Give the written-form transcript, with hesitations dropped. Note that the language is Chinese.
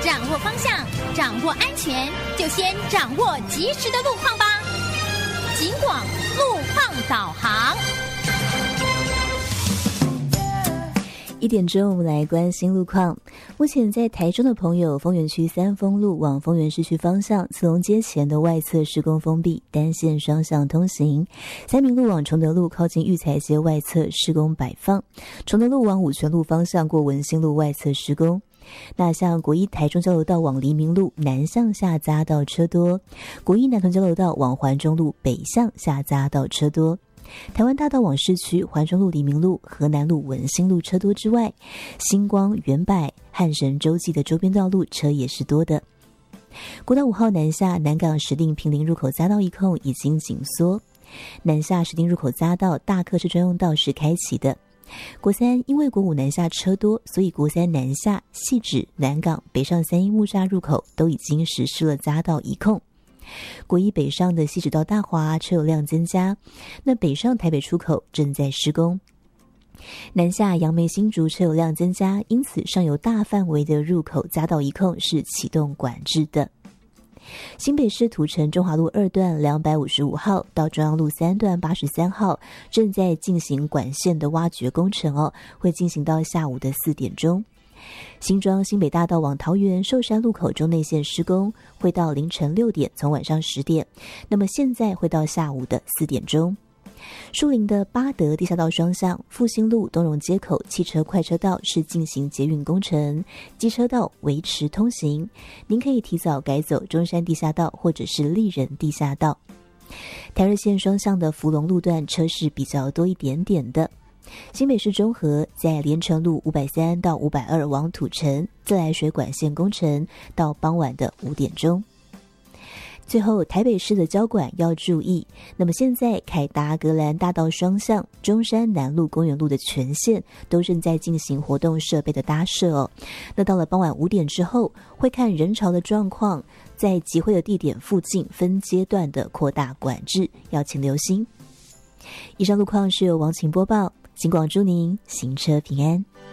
掌握方向，掌握安全，就先掌握及时的路况吧。警广路况导航。 1点钟，我们来关心路况。目前在台中的朋友，丰原区三丰路往丰原市区方向，慈龙街前的外侧施工封闭，单线双向通行。三民路往崇德路靠近育才街外侧施工摆放，崇德路往五权路方向过文心路外侧施工。那像国一台中交流道往黎明路南向下匝道车多，国一南屯交流道往环中路北向下匝道车多。台湾大道往市区，环中路、黎明路、河南路、文心路车多之外，星光、远百、汉神洲际的周边道路车也是多的。国道5号南下南港石碇坪林入口匝道一控已经紧缩，南下石碇入口匝道大客车专用道是开启的。国三因为国5南下车多，所以国三南下汐止、南港、北上3一木栅入口都已经实施了匝道一控。国一北上的汐止到大华车流量增加，那北上台北出口正在施工。南下杨梅新竹车流量增加，因此上游大范围的入口匝道一控是启动管制的。新北市土城中华路2段255号到中央路3段83号正在进行管线的挖掘工程会进行到下午的4点钟。新庄新北大道往桃园寿山路口中内线施工，会到凌晨6点，从晚上10点，那么现在会到下午的4点钟。树林的八德地下道双向复兴路东荣街口汽车快车道是进行捷运工程，机车道维持通行，您可以提早改走中山地下道或者是丽人地下道。台二线双向的福隆路段车是比较多一点点的。新北市中和在连城路530到520往土城自来水管线工程到傍晚的5点钟。最后台北市的交管要注意，那么现在凯达格兰大道双向中山南路公园路的全线都正在进行活动设备的搭设那到了傍晚5点之后，会看人潮的状况，在集会的地点附近分阶段的扩大管制，要请留心。以上路况是由王晴播报，警广祝您行车平安。